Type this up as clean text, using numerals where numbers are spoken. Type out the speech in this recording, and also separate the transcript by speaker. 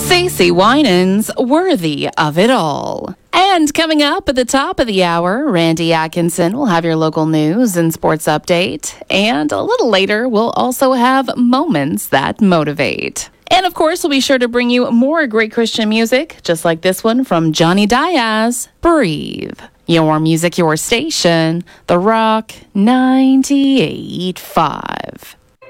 Speaker 1: CeCe Winans, Worthy of It All. And coming up at the top of the hour, Randy Atkinson will have your local news and sports update. And a little later, we'll also have Moments That Motivate. And of course, we'll be sure to bring you more great Christian music, just like this one from Johnny Diaz, Breathe. Your music, your station, The Rock 98.5.